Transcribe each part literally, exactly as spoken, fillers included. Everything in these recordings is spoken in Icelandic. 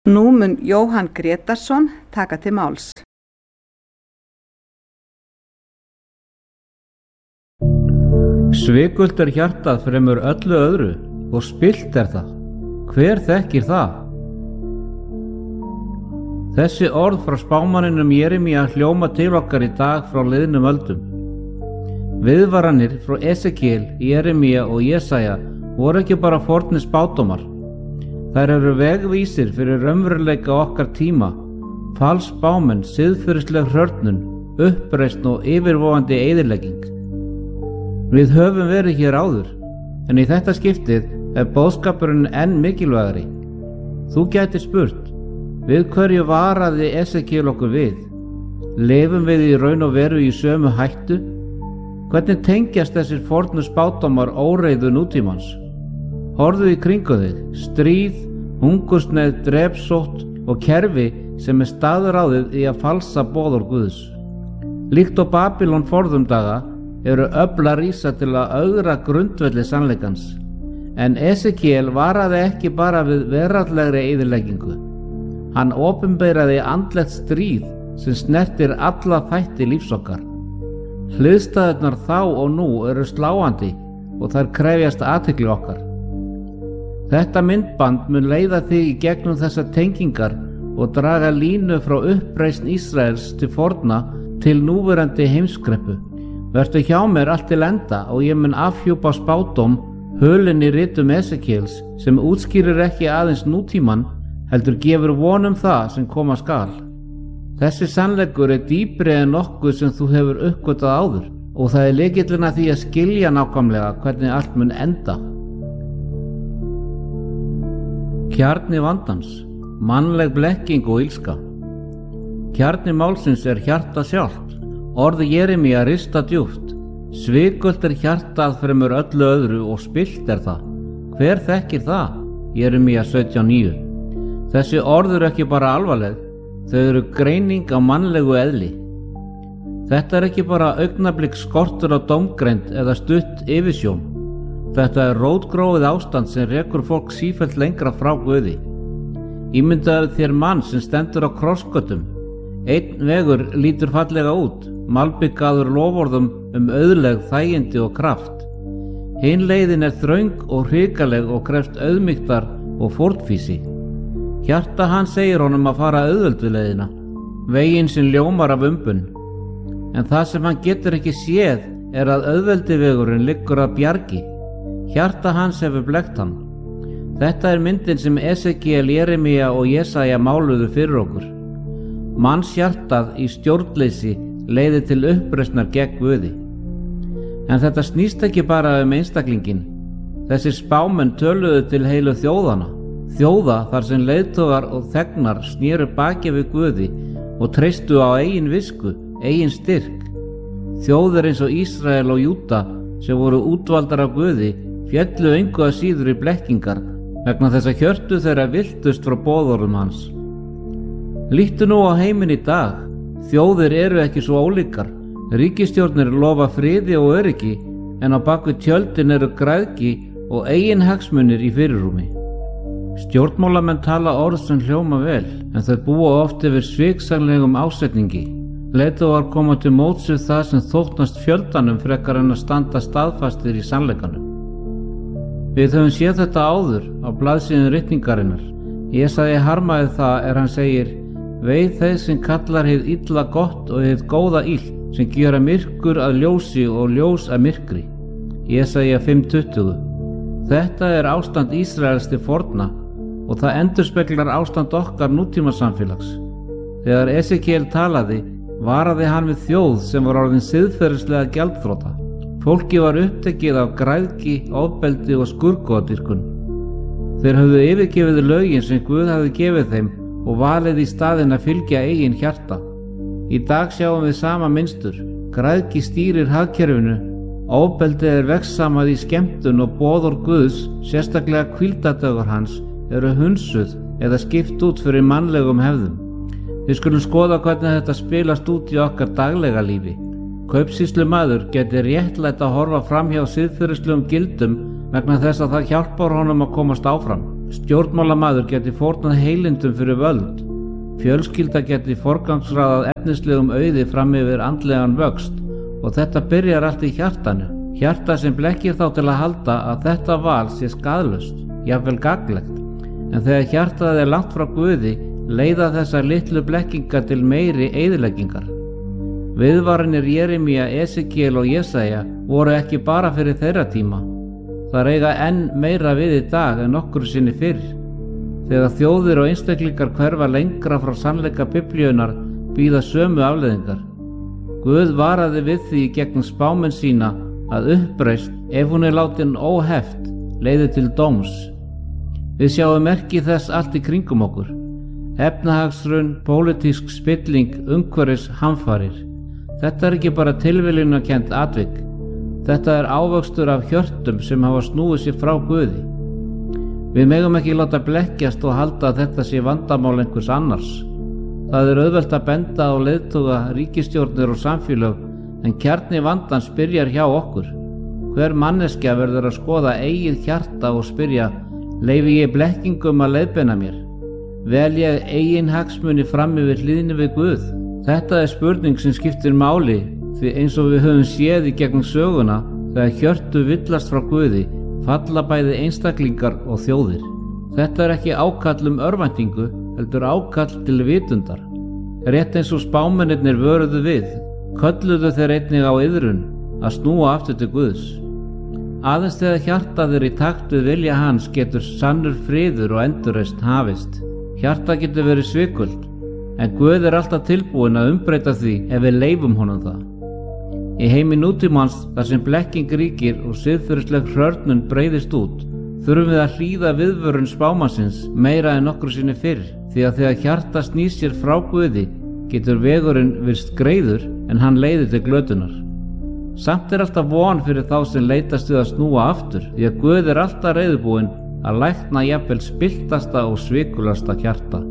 Nú mun Jóhann Grétarsson taka til máls. Svikult er hjartað fremur öllu öðru og spillt er það. Hver þekkir það? Þessi orð frá spámanninum Jeremía hljóma til okkar í dag frá liðnum öldum. Viðvaranir frá Esekiel, Jeremía og Jesaja voru ekki bara fornir spádómar. Þær eru vegvísir fyrir raunveruleika okkar tíma, falsspámenn, siðferðisleg hrörnun, uppreisn og yfirvofandi eyðilegging. Við höfum verið hér áður, en í þetta skiptið er boðskapurinn enn mikilvægari. Þú gætir spurt, við hverju varaði Esekiel okkur við? Lifum við í raun og veru í sömu hættu? Hvernig tengjast þessir fornu spádómar óreiðu nútímans? Horfðu í kringu þig, stríð, hungursneyð, drepsótt og kerfi sem er staðráðið í að falsa boðorð Guðs. Líkt og Babylon forðum daga eru öfl að rísa til að ögra grundvelli sannleikans. En Esekiel varaði ekki bara við veraldlegri eyðileggingu. Hann opinberaði andlegt stríð sem snertir alla þætti lífs okkar. Hliðstæðurnar þá og nú eru sláandi og þær krefjast athygli okkar. Þetta myndband mun leiða þig í gegnum þessar tengingar og draga línu frá uppreisn Ísraels til forna til núverandi heimskreppu. Vertu hjá mér allt til enda og ég mun afhjúpa spádóm hulinn í ritum Esekiels sem útskýrir ekki aðeins nútíman heldur gefur von um það sem koma skal. Þessi sannleikur er dýpri en nokkuð sem þú hefur uppgötvað áður og það er lykillinn að því að skilja nákvæmlega hvernig allt mun enda. Kjarni vandans, mannleg blekking og illska. Kjarni málsins er hjarta sjálft. Orði Jeremía rista djúpt. Svikult er hjartað fremur öllu öðru og spillt er það. Hver þekkir það? Jeremía sautján níu. Þessi orð eru ekki bara alvarleg, þau eru greining á mannlegu eðli. Þetta er ekki bara augnablik skortur á dómgreind eða stutt yfirsjón. Þetta er rótgróið ástand sem rekur fólk sífellt lengra frá Guði. Ímyndaðu þér mann sem stendur á krossgötum. Einn vegur lítur fallega út, malbikaður loforðum um auðlegð, þægindi og kraft. Hin leiðin er þröng og hrikaleg og krefst auðmýktar og fórnfýsi. Hjarta hans segir honum að fara auðveldu leiðina, veginn sem ljómar af umbun. En það sem hann getur ekki séð er að auðveldi vegurinn liggur að bjargi. Hjarta hans hefur blekkt hann. Þetta er myndin sem Esekiel, Jeremía og Jesaja máluðu fyrir okkur. Manns hjartað í stjórnleysi leiði til uppreisnar gegn Guði. En þetta snýst ekki bara um einstaklingin. Þessir spámenn töluðu til heilu þjóðana. Þjóða þar sem leiðtogar og þegnar snéru baki við Guði og treystu á eigin visku, eigin styrk. Þjóðir eins og Ísrael og Júda sem voru útvaldar af Guði féllu engu að síður í blekkingar vegna þess að hjörtu þeirra viltust frá boðorðum hans. Líttu nú á heiminn í dag. Þjóðir eru ekki svo ólíkar. Ríkisstjórnir lofa friði og öryggi en á bakvið tjöldin eru græðgi og eigin hagsmunir í fyrirrúmi. Stjórnmálamenn tala orð sem hljóma vel en þau búa oft yfir sviksanlegum ásetningi. Leiðtogar koma til móts við það sem þóknast fjöldanum frekar en að standa staðfastir í sannleikanum. Við höfum séð þetta áður á blaðsíðum ritningarinnar. Jesaja harmaði það er hann segir: Veið þeir sem kallar hið illa gott og hið góða illt, sem gera myrkur að ljósi og ljós að myrkri. Jesaja fimm tuttugu. Þetta er ástand Ísraels til forna og það endurspeglar ástand okkar nútímasamfélags. Þegar Esekiel talaði, varaði hann við þjóð sem var orðin siðferðislega gjaldþrota. Fólki var upptekið af græðgi, ofbeldi og skurðgoðadýrkun. Þeir höfðu yfirgefið lögin sem Guð hafði gefið þeim og valið í staðinn að fylgja eigin hjarta. Í dag sjáum við sama mynstur. Græðgi stýrir hagkerfinu, ofbeldi er vegssamað í skemmtun og boðorð Guðs, sérstaklega hvíldardögur hans, eru hunsuð eða skipt út fyrir mannlegum hefðum. Við skulum skoða hvernig þetta spilast út í okkar daglega lífi. Kaupsýslumaður geti réttlætt að horfa fram hjá siðferðislegum gildum vegna þess að það hjálpar honum að komast áfram. Stjórnmálamaður geti fórnað heilindum fyrir völd. Fjölskylda geti forgangsraðað efnislegum auði fram yfir andlegan vöxt og þetta byrjar allt í hjartanu. Hjarta sem blekkir þá til að halda að þetta val sé skaðlaust, jafnvel gagnlegt. En þegar hjartað er langt frá Guði leiða þessar litlu blekkingar til meiri eyðileggingar. Viðvaranir Jeremía, Esekiel og Jesaja voru ekki bara fyrir þeirra tíma. Það eiga enn meira við í dag en nokkru sinni fyrr. Þegar þjóðir og einstaklingar hverfa lengra frá sannleika Biblíunnar bíða sömu afleiðingar. Guð varaði við því gegn spámenn sína að uppreisn, ef hún er látin óheft, leiði til dóms. Við sjáum merki þess allt í kringum okkur. Efnahagshrun, pólitísk spilling, umhverfis hamfarir. Þetta er ekki bara tilviljunarkennt atvik. Þetta er ávöxtur af hjörtum sem hafa snúið sér frá Guði. Við megum ekki láta blekkjast og halda að þetta sé vandamál einhvers annars. Það er auðvelt að benda á leiðtoga, ríkisstjórnir og samfélög, en kjarni vandans byrjar hjá okkur. Hver manneskja verður að skoða eigið hjarta og spyrja: leyfi ég blekkingum að leiðbeina mér? Vel ég eigin hagsmuni fram yfir hlýðni við Guð? Þetta er spurning sem skiptir máli, því eins og við höfum séð í gegnum söguna, þegar hjörtu villast frá Guði, falla bæði einstaklingar og þjóðir. Þetta er ekki ákall um örvæntingu, heldur ákall til vitundar. Rétt eins og spámennirnir vöruðu við, kölluðu þeir einnig á iðrun að snúa aftur til Guðs. Aðeins þegar hjartað er í takt við vilja hans getur sannur friður og endurreisn hafist. Hjarta getur verið svikult, en Guð er alltaf tilbúinn að umbreyta því ef við leyfum honum það. Í heimi nútímans, þar sem blekking ríkir og siðferðisleg hrörnun breiðist út, þurfum við að hlýða viðvörun spámannsins meira en nokkru sinni fyrr, því að þegar hjarta snýr sér frá Guði getur vegurinn virst greiður en hann leiðir til glötunar. Samt er alltaf von fyrir þá sem leitast við að snúa aftur, því að Guð er alltaf reiðubúinn að lækna jafnvel spilltasta og svikulasta hjarta.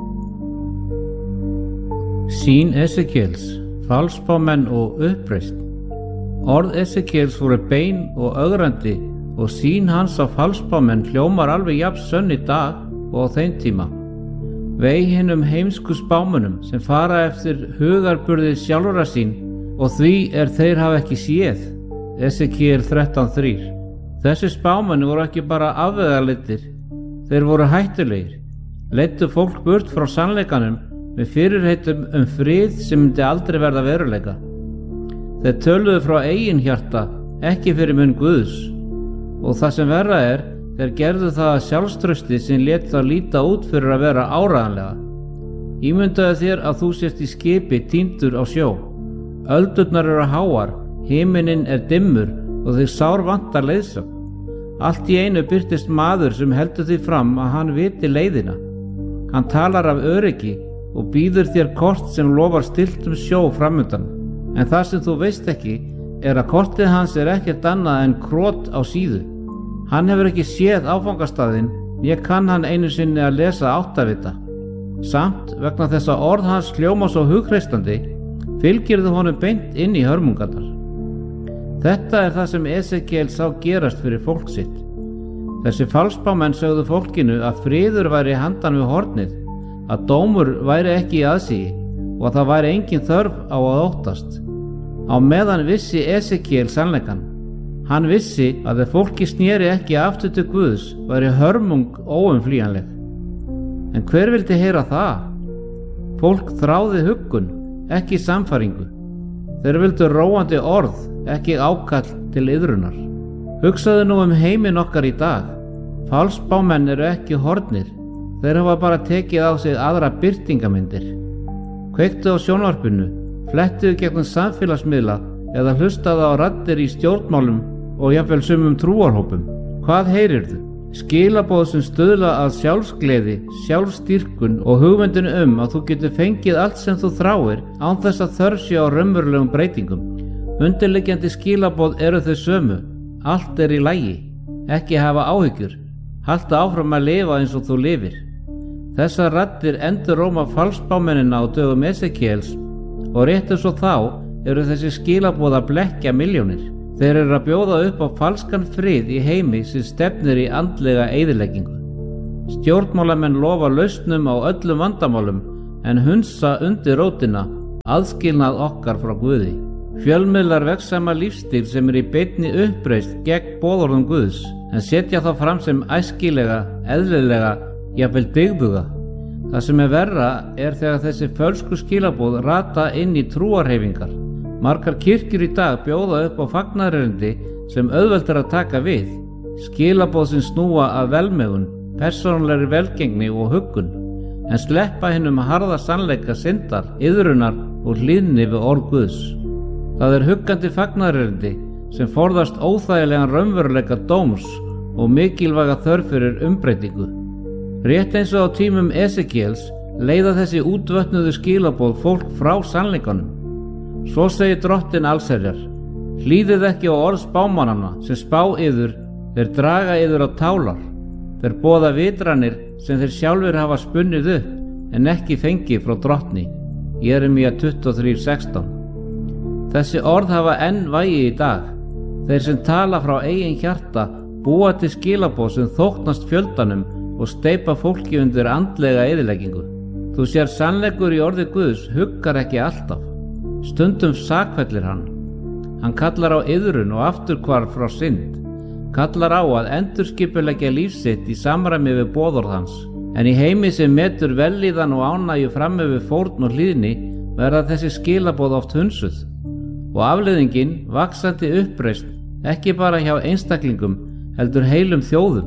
Sýn Esekiels, falsspámenn og uppreisn. Orð Esekiels voru bein og ögrandi og sýn hans á falsspámenn hljómar alveg jafn sönn í dag og á þeim tíma. Vei hinum heimsku spámönnum sem fara eftir hugarburði sjálfra sín og því er þeir hafa ekki séð. Esekiel þrettán þrjú. Þessi spámenn voru ekki bara afvegaleiddir, þeir voru hættulegir, leiddu fólk burt frá sannleikanum með fyrirheitum um frið sem myndi aldrei verða veruleika. Þeir töluðu frá eigin hjarta, ekki fyrir munn Guðs, og það sem verra er, þeir gerðu það að sjálfstrausti sem lét þá líta út fyrir að vera áreiðanlega. Ímyndaðu þér að þú sért í skipi týndur á sjó. Öldurnar eru háar, himinninn er dimmur og þig sár vantar leiðsögn. Allt í einu birtist maður sem heldur því fram að hann viti leiðina. Hann talar af öryggi og býður þér kort sem lofar stilltum sjó framundan. En það sem þú veist ekki er að kortið hans er ekkert annað en krot á síðu. Hann hefur ekki séð áfangastaðinn, ég kann hann einu sinni að lesa áttavita. Samt, vegna þess að orð hans hljóma svo hugreistandi, fylgirðu honum beint inn í hörmungarnar. Þetta er það sem Esekiel sá gerast fyrir fólk sitt. Þessi falsspámenn sögðu fólkinu að friður væri handan við hornið, að dómur væri ekki í aðsigi og að það væri engin þörf á að óttast. Á meðan vissi Esekiel sannleikann. Hann vissi að ef fólki sneri ekki aftur til Guðs væri hörmung óumflýjanleg. En hver vildi heyra það? Fólk þráði huggun, ekki sannfæringu. Þeir vildu róandi orð, ekki ákall til iðrunar. Hugsaðu nú um heiminn okkar í dag. Falsspámenn eru ekki horfnir. Þeir hafa bara tekið á sig aðra birtingamyndir. Kveiktu á sjónvarpinu, flettuðu gegnum samfélagsmiðla eða hlustaðu á raddir í stjórnmálum og jafnvel sumum trúarhópum. Hvað heyrirðu? Skilaboð sem stuðla að sjálfsgleði, sjálfstýrkun og hugmyndinu um að þú getur fengið allt sem þú þráir án þess að þörf sé á raunverulegum breytingum. Undirliggjandi skilaboð eru þau sömu. Allt er í lagi. Ekki hafa áhyggjur. Haltu áfram að lifa eins og þú lifir. Þessar raddir enduróma falsspámennina á dögum Esekiels og rétt eins og þá eru þessi skilaboð að blekkja milljónir. Þeir eru að bjóða upp á falskan frið í heimi sem stefnir í andlega eyðileggingu. Stjórnmálamenn lofa lausnum á öllum vandamálum en hunsa undir rótina aðskilnað okkar frá Guði. Fjölmiðlar vegsama lífstíl sem er í beinni uppreist gegn boðorðum Guðs en setja þá fram sem æskilega, eðlilega, jafnvel dygðuga. Það sem er verra er þegar þessi fölsku skilaboð rata inn í trúarhreyfingar. Margar kirkjur í dag bjóða upp á fagnaðarerindi sem auðvelt er að taka við. Skilaboð sem snúa að velmegun, persónulegri velgengni og huggun, en sleppa hinum harða sannleika syndar, iðrunar og hlýðni við orð Guðs. Það er huggandi fagnaðarerindi sem forðast óþægilegan raunveruleika dóms og mikilvæga þörf fyrir umbreytingu. Rétt eins og á tímum Esekiels leiða þessi útvötnuðu skilaboð fólk frá sannleikanum. Svo segir Drottinn allsherjar: hlýðið ekki á orð spámannanna sem spá yður, þeir draga yður á tálar. Þeir boða vitranir sem þeir sjálfur hafa spunnið upp en ekki fengið frá Drottni. Jeremía tuttugu og þrjú sextán. Þessi orð hafa enn vægi í dag. Þeir sem tala frá eigin hjarta búa til skilaboð sem þóknast fjöldanum og steypa fólki undir andlega eyðileggingu. Þú sér sannleikur í orði Guðs huggar ekki alltaf. Stundum sakfellir hann. Hann kallar á iðrun og afturhvarf frá synd. Kallar á að endurskipuleggja líf sitt í samræmi við boðorð hans. En í heimi sem metur vellíðan og ánægju fram yfir fórn og hlýðni verða þessi skilaboð oft hunsuð. Og afleiðingin vaxandi uppreist ekki bara hjá einstaklingum heldur heilum þjóðum.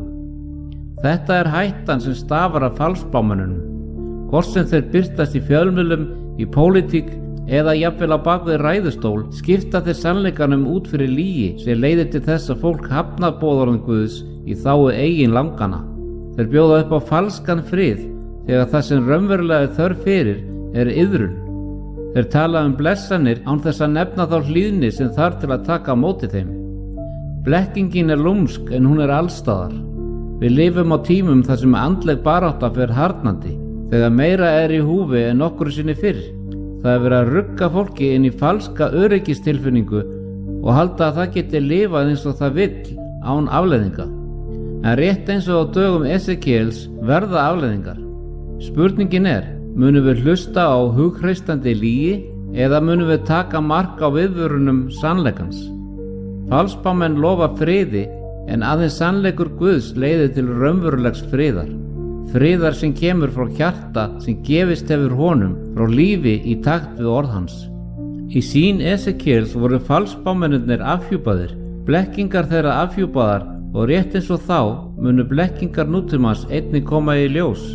Þetta er hættan sem stafar af falsspámönnunum. Hvort sem þeir birtast í fjölmiðlum, í pólitík eða jafnvel á bakvið ræðustól, skipta þeir sannleikanum út fyrir lygi sem leiðir til þess að fólk hafnar boðorðum Guðs í þágu eigin langana. Þeir bjóða upp á falskan frið þegar það sem raunverulega er þörf fyrir er iðrun. Þeir tala um blessanir án þess að nefna þá hlýðni sem þarf til að taka á móti þeim. Blekkingin er lúmsk en hún er allstaðar. Við lifum á tímum þar sem andleg barátta fer harðnandi, þegar meira er í húfi en nokkru sinni fyrr. Það er verið að rugga fólki inn í falska öryggistilfinningu og halda að það geti lifað eins og það vill án afleiðinga. En rétt eins og á dögum Esekiels verða afleiðingar. Spurningin er, munum við hlusta á hughristandi lygi eða munum við taka mark á viðvörunum sannleikans? Falsspámenn lofa friði en aðeins sannleikur Guðs leiðir til raunverulegs friðar. Friðar sem kemur frá hjarta sem gefist hefur honum frá lífi í takt við orð hans. Í sýn Esekiels voru falsspámennirnir afhjúpaðir, blekkingar þeirra afhjúpaðar og rétt eins og þá munu blekkingar nútímans einnig koma í ljós.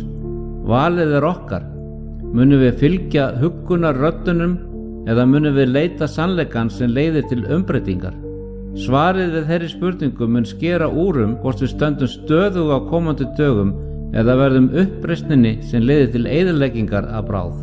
Valið er okkar. Munum við fylgja huggunar röddunum eða munum við leita sannleikan sem leiðir til umbreytingar? Svarið við þeirri spurningu mun skera úr um hvort við stöndum stöðug á komandi dögum eða verðum uppreisninni sem leiðir til eyðileggingar að bráð.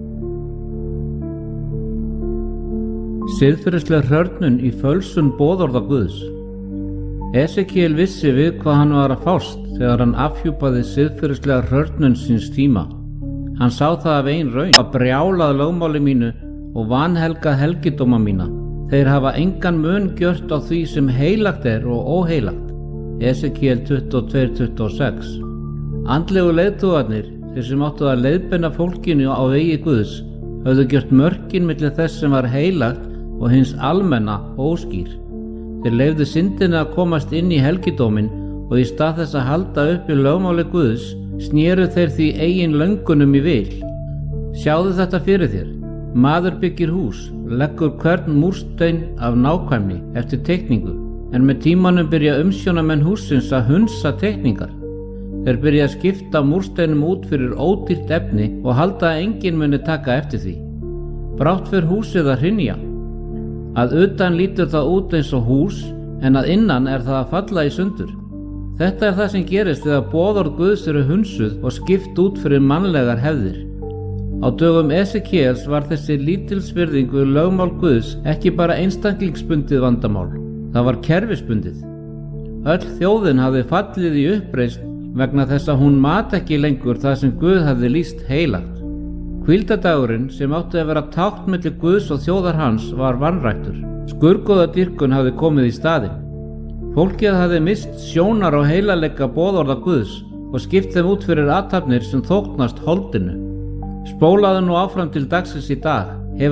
Siðferðisleg hrörnun í fölsun boðorða Guðs. Esekiel vissi við hvað hann var að fást þegar hann afhjúpaði siðferðislega hrörnun síns tíma. Hann sá það af ein raun, að brjálað lögmáli mínu og vanhelgað helgidóma mína. Þeir hafa engan mun gjört á því sem heilagt er og óheilagt. Esekiel tuttugu og tvö tuttugu og sex. Andlegu leiðtogarnir, þeir sem áttu að leiðbeina fólkinu á vegi Guðs, höfðu gjört mörkin milli þess sem var heilagt og hins almenna óskýr. Þeir leyfðu syndina að komast inn í helgidómin og í stað þess að halda upp í lögmáli Guðs, snéru þeir því eigin löngunum í vil. Sjáðu þetta fyrir þér. Maður byggir hús, leggur hvern múrstein af nákvæmni eftir teikningu, en með tímanum byrja umsjónamenn hússins að hunsa teikningar. Þeir byrja að skipta múrsteinum út fyrir ódýrt efni og halda að enginn muni taka eftir því. Brátt fer húsið að hrynja. Að utan lítur það út eins og hús, en að innan er það að falla í sundur. Þetta er það sem gerist þegar boðorð Guðs eru hunsuð og skipt út fyrir mannlegar hefðir. Á dögum Esekiels var þessi lítilsvirðing við lögmál Guðs ekki bara einstaklingsbundið vandamál, það var kerfisbundið. Öll þjóðin hafði fallið í uppreisn vegna þess að hún mat ekki lengur það sem Guð hafði lýst heilagt. Hvíldadagurinn sem átti að vera tákn milli Guðs og þjóðar hans var vanræktur. Skurðgoðadýrkun hafði komið í staðinn. Fólkið hafði mist sjónar á heilagleika boðorða Guðs og skipt þeim út fyrir athafnir sem þóknast holdinu. Spólaðu nú áfram til dagsins í dag